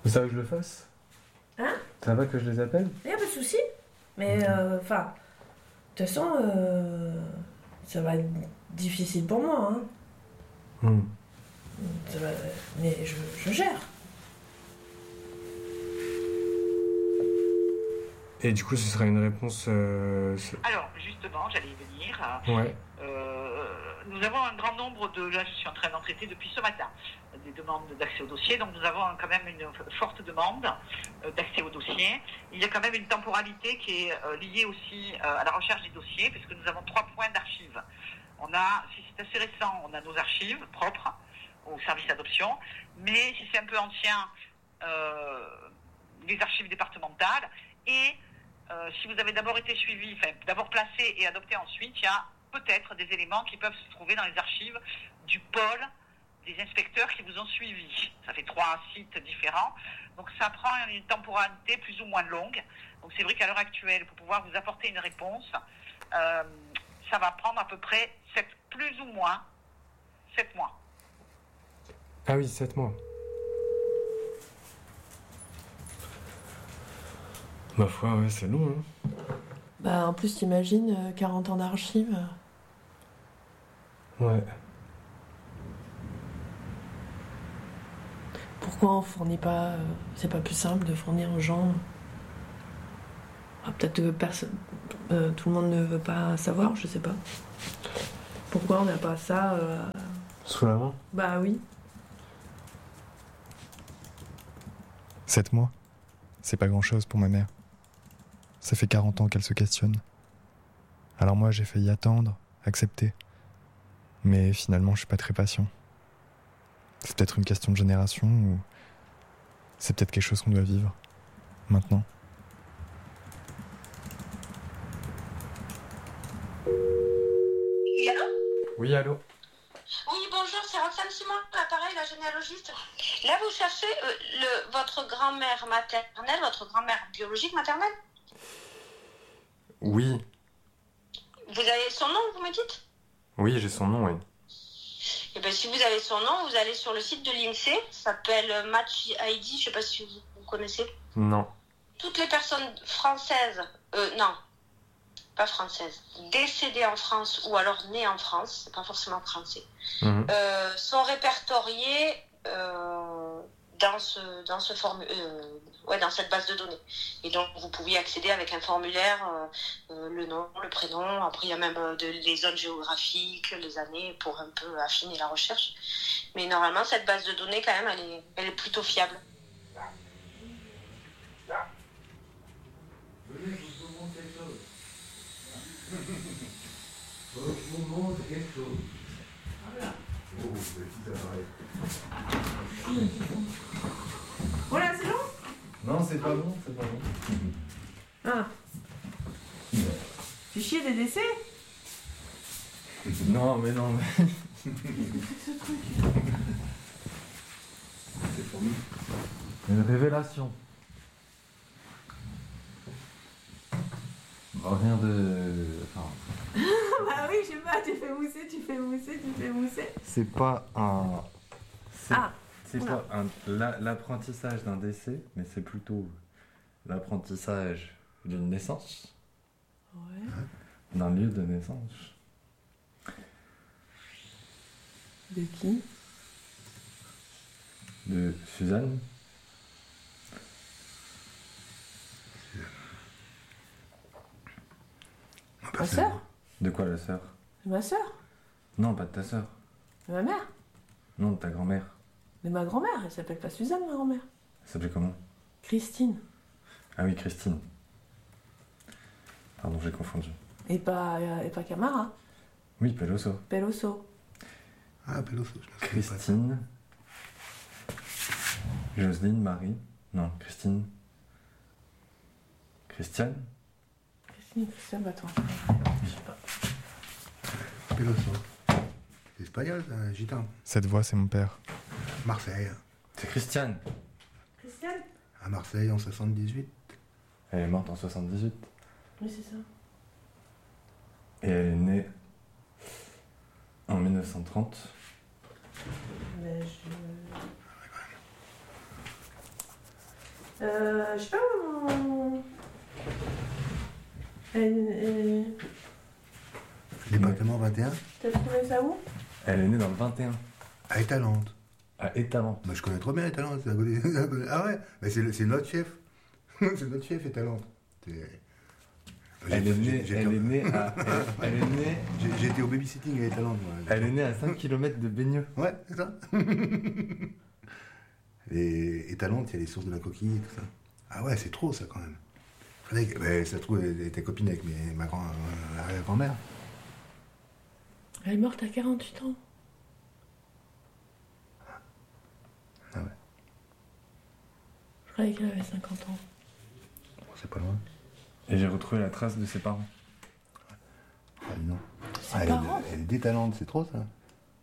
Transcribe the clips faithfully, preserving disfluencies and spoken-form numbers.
Ça va que je le fasse? Hein? Ça va que je les appelle? Y'a pas de souci. Mais enfin, de toute façon, euh, ça va être difficile pour moi. Hein. Hmm. Ça va, mais je, je gère. Et du coup, ce sera une réponse... Euh... Alors, justement, j'allais y venir. Ouais. Euh, nous avons un grand nombre de... Là, je suis en train d'en traiter depuis ce matin, des demandes d'accès au dossier. Donc, nous avons quand même une forte demande d'accès au dossier. Il y a quand même une temporalité qui est liée aussi à la recherche des dossiers, puisque nous avons trois points d'archives. On a, si c'est assez récent, on a nos archives propres au service adoption. Mais si c'est un peu ancien, euh, les archives départementales. Et euh, si vous avez d'abord été suivi, enfin, d'abord placé et adopté ensuite, il y a peut-être des éléments qui peuvent se trouver dans les archives du pôle des inspecteurs qui vous ont suivi. Ça fait trois sites différents. Donc ça prend une temporalité plus ou moins longue. Donc c'est vrai qu'à l'heure actuelle, pour pouvoir vous apporter une réponse, euh, ça va prendre à peu près sept, plus ou moins sept mois. Ah oui, sept mois. Ma foi, ouais, c'est long, hein. Bah, en plus, t'imagines, euh, quarante ans d'archives. Ouais. Pourquoi on fournit pas... Euh, c'est pas plus simple de fournir aux gens... Ah, peut-être que personne... Euh, tout le monde ne veut pas savoir, je sais pas. Pourquoi on n'a pas ça... Euh... Sous la main? Bah oui. Sept mois, c'est pas grand-chose pour ma mère. Ça fait quarante ans qu'elle se questionne. Alors moi, j'ai failli attendre, accepter. Mais finalement, je suis pas très patient. C'est peut-être une question de génération ou c'est peut-être quelque chose qu'on doit vivre maintenant. Oui, allô? Oui, allô? Oui, bonjour, c'est Roxane Simon, l'appareil, la généalogiste. Là, vous cherchez euh, le, votre grand-mère maternelle, votre grand-mère biologique maternelle? Oui. Vous avez son nom, vous me dites? Oui, j'ai son nom, oui. Eh bien, si vous avez son nom, vous allez sur le site de l'INSEE, ça s'appelle Match I D, je ne sais pas si vous, vous connaissez. Non. Toutes les personnes françaises, euh, non, pas françaises, décédées en France ou alors nées en France, c'est pas forcément français, Mmh. euh, sont répertoriées euh, dans ce, dans ce formu- euh, ouais, dans cette base de données. Et donc vous pouvez accéder avec un formulaire, euh, euh, le nom, le prénom. Après il y a même euh, de, les zones géographiques, les années pour un peu affiner la recherche. Mais normalement cette base de données quand même, elle est, elle est plutôt fiable. Venez, je vous montre quelque chose. Je vous montre quelque chose. Voilà. Oh, petit appareil. Voilà, c'est long? Non, c'est pas bon, c'est pas bon. Ah. Tu chies des décès? Non, mais non, mais... Qu'est-ce que c'est que ce truc? C'est pour nous. Une révélation. Rien de... Enfin... Bah oui, je sais pas, tu fais mousser, tu fais mousser, tu fais mousser. C'est pas un... C'est... Ah. C'est pas un... la- l'apprentissage d'un décès, mais c'est plutôt l'apprentissage d'une naissance. Ouais. D'un lieu de naissance. De qui? De Suzanne. Ma sœur? De quoi, la sœur? De ma sœur? Non, pas de ta sœur. De ma mère? Non, de ta grand-mère. De ma grand-mère, elle s'appelle pas Suzanne, ma grand-mère. Elle s'appelait comment? Christine. Ah oui, Christine. Pardon, j'ai confondu. Et pas, et pas Camara. Oui, Peloso. Peloso. Ah, Peloso, je me souviens Christine. Jocelyne, Marie. Non, Christine. Christiane. Christine, Christiane, bah toi. Je sais pas. pas. Peloso. C'est espagnol, c'est un gitan. Cette voix, c'est mon père. Marseille. C'est Christiane. Christiane? À Marseille en soixante-dix-huit. Elle est morte en soixante-dix-huit. Oui, c'est ça. Et elle est née en mille neuf cent trente. Mais je... Euh, je sais pas. on- Elle, elle- Département vingt et un, T'as trouvé ça où? Elle est née dans le vingt et un, à Étalante. à Étalante. Bah, je connais trop bien Étalante. c'est à côté- Ah ouais, bah, c'est, le- c'est notre chef. C'est notre chef Étalante. C'est- Elle J'ai- est née, j'ai- elle est née à, elle, elle est née, J'ai, j'ai été au babysitting à Étalante. moi. elle est née à cinq kilomètres de Baigneux. Ouais, c'est ça. Et Étalante, il y a les sources de la coquille et tout ça. Ah ouais, c'est trop ça quand même. Fallait que- bah, ça se trouve, elle était copine avec mes, ma grand, euh, arrière-grand-mère. Elle est morte à quarante-huit ans. Ah ouais, Je croyais qu'elle avait cinquante ans. bon, c'est pas loin. Et j'ai retrouvé la trace de ses parents. Ah, dis non. Ses Ah, elle, parents est, elle est d'étalante, c'est trop ça.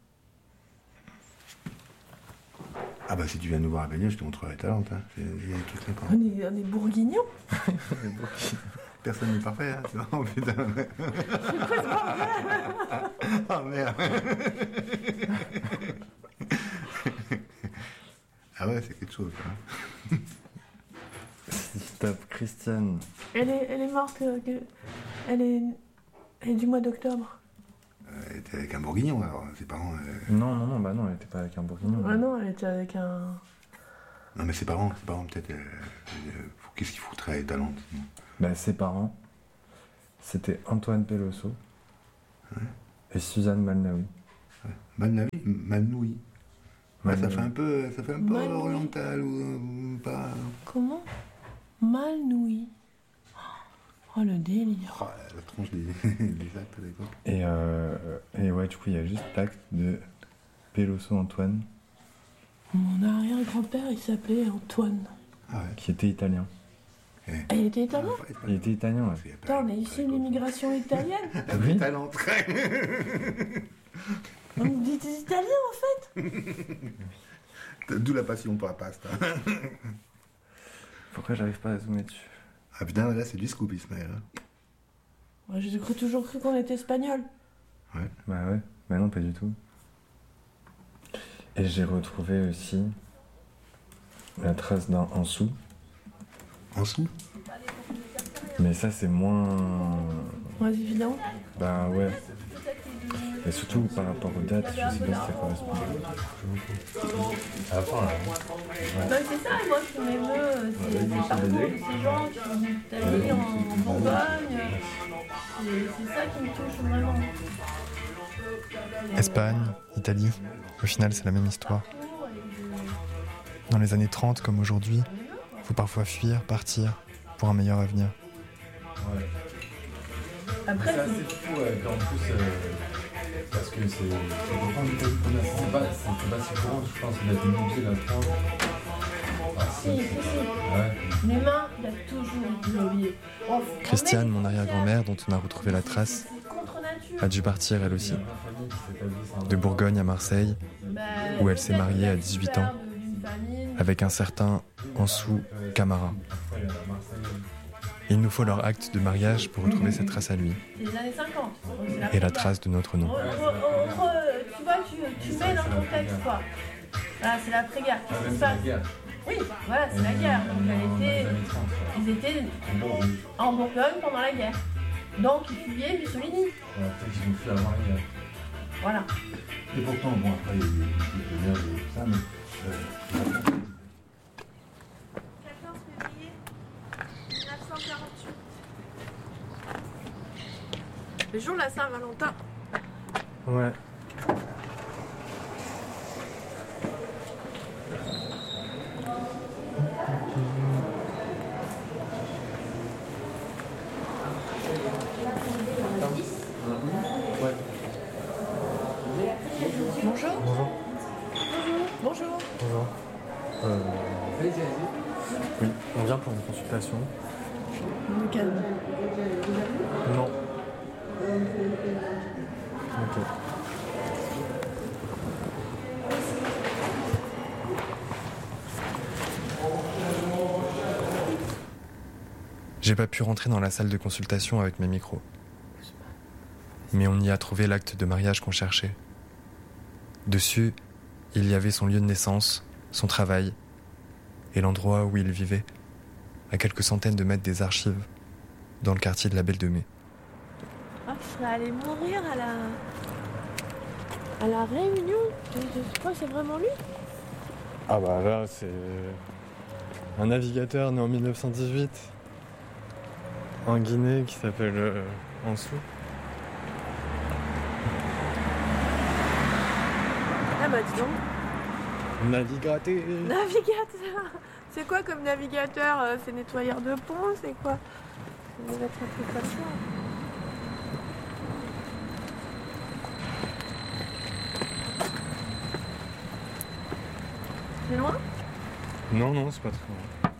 Ah bah si tu viens nous voir à Baigneux, je te montrerai Étalante. Hein. Il y a des trucs sympas. On est, on est bourguignons. Personne n'est parfait, hein. C'est vraiment putain. Oh merde. Ah ouais, c'est quelque chose. Hein. Si je tape Christiane, Elle est, elle est morte. euh, que- Elle est, elle est du mois d'octobre. Elle était avec un bourguignon, alors ses parents. euh, non, non, non, bah non, elle était pas avec un bourguignon. Ah non, elle était avec un. Non mais ses parents, ses parents peut-être. euh, euh, faut- Qu'est-ce qu'il foutrait à Étalante sinon. Bah, ses parents, c'était Antoine Pelosso et Suzanne Malnaoui. Malnaoui, Malnoui. Ouais, ça Malnaoui. fait un peu, ça fait un peu Malnoui. oriental ou, ou pas. Comment? Mal-nouilles. Oh le délire. Oh, la tronche des, des actes à l'époque. Et, euh, et ouais, du coup, il y a juste l'acte de Pelosso Antoine, Mon arrière-grand-père, il s'appelait Antoine. Ah ouais. qui était italien. Eh. Ah, il était italien? Il était italien, ouais. Putain, on est issu de l'immigration italienne. Oui. Talent. On dit des Italiens en fait. D'où la passion pour la pasta. Pourquoi j'arrive pas à zoomer dessus? Ah putain, là c'est du scoop Ismaël. Hein. Ouais, j'ai cru- toujours cru qu'on était espagnol. Bah ouais, bah non, pas du tout. Et j'ai retrouvé aussi la trace d'un Ansou. En sous. Mais ça, c'est moins... Ouais, c'est évident. Bah ouais. Et surtout par rapport aux dates, je sais pas si ça correspond. À la fin, là. Bah, c'est ça, moi ce qui m'émeut, c'est c'est partout de ces gens qui sont d'Italie en Bourgogne. C'est c'est ça qui me touche vraiment. Espagne, Italie, au final c'est la même histoire. Dans les années trente comme aujourd'hui, faut parfois fuir, partir pour un meilleur avenir. Ouais. Après, C'est assez fou, ouais, qu'en plus, euh, parce que c'est... C'est pas, c'est pas si courant, je pense, d'être monté la France. Ah, si, si, si. Ouais. L'humain, il a toujours été oublié. Oh, Christiane, mon arrière-grand-mère, dont on a retrouvé la trace, c'est contre nature. a dû partir elle aussi, Il y a ma famille qui s'établit, de Bourgogne à Marseille, Bah, où elle s'est peut-être mariée à qu'il a dix-huit souffert ans, d'une famine. avec un certain Ansou Camara. Parfois, il y a la Marseille. Il nous faut leur acte de mariage pour retrouver cette trace à lui, C'est les années cinquante. donc c'est et la Préga. trace de notre nom. Re- re- re- re- tu vois, tu, tu mets dans le contexte quoi. Voilà, c'est la Préga. Ah, Qu'est-ce qui même se c'est la passe? guerre. Oui, voilà, c'est la guerre. Donc elle Dans les était, années trente, ouais. ils étaient Bon, oui. en Bourgogne pendant la guerre. Donc ils fuyaient Mussolini. Ouais, peut-être qu'ils ont fui avant la guerre. Voilà. Et pourtant, bon, après, il y a eu des guerres et tout ça, mais. euh, quatorze février mille neuf cent quarante-huit. Le jour de la Saint-Valentin. Ouais. Ouais. Bonjour. Bonjour. Bonjour. Bonjour. Euh... Oui, on vient pour une consultation. Calme. Non. Ok. J'ai pas pu rentrer dans la salle de consultation avec mes micros. Mais on y a trouvé l'acte de mariage qu'on cherchait. Dessus, il y avait son lieu de naissance, son travail et l'endroit où il vivait. à quelques centaines de mètres des archives, dans le quartier de la Belle de Mai. Ah, je serais allée mourir à la... à la Réunion. Je, je crois que c'est vraiment lui. Ah bah là, c'est un navigateur né en mille neuf cent dix-huit, en Guinée, qui s'appelle euh, Ansou. Ah bah dis donc. Navigateur. Navigateur. C'est quoi comme navigateur? euh, C'est nettoyeur de pont? C'est quoi? Ça doit être un truc comme ça. C'est loin? Non, non, c'est pas trop loin.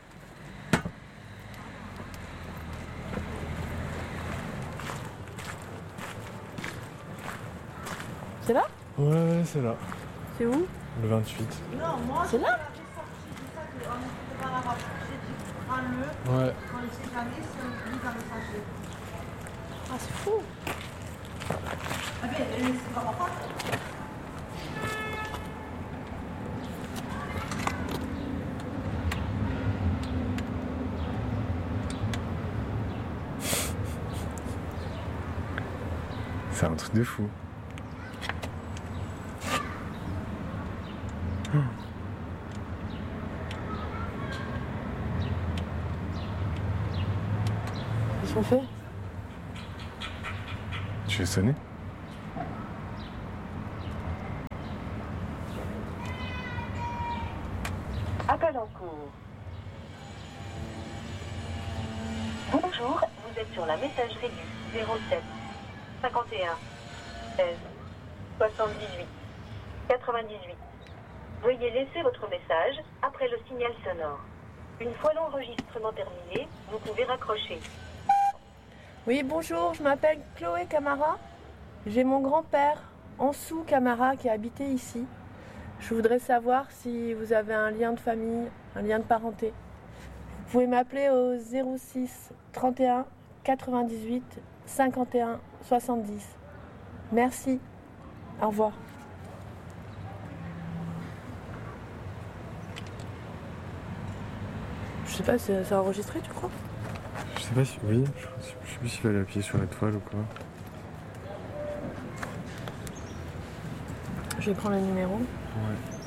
C'est là? Ouais, ouais, c'est là. C'est où? Le vingt-huit. C'est là? Ouais. Ah, c'est fou. C'est un truc de fou. Qu'est-ce qu'on fait? Tu veux sonner? Appel en cours. Bonjour, vous êtes sur la messagerie du zéro sept cinquante et un seize soixante-dix-huit quatre-vingt-dix-huit. Veuillez laisser votre message après le signal sonore. Une fois l'enregistrement terminé, vous pouvez raccrocher. Oui, bonjour, je m'appelle Chloé Camara. J'ai mon grand-père, Ansou Camara, qui habitait ici. Je voudrais savoir si vous avez un lien de famille, un lien de parenté. Vous pouvez m'appeler au zéro six trente et un quatre-vingt-dix-huit cinquante et un soixante-dix. Merci. Au revoir. Je sais pas, c'est c'est enregistré, tu crois? Je sais pas si... Oui, je, je sais plus s'il fallait appuyer sur l'étoile ou quoi. Je vais prendre le numéro. Ouais.